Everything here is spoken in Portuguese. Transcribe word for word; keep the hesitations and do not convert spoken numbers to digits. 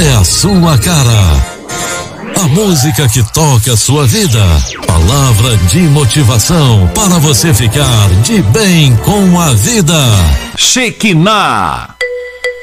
é a sua cara. A música que toca a sua vida. Palavra de motivação para você ficar de bem com a vida. Shekinah.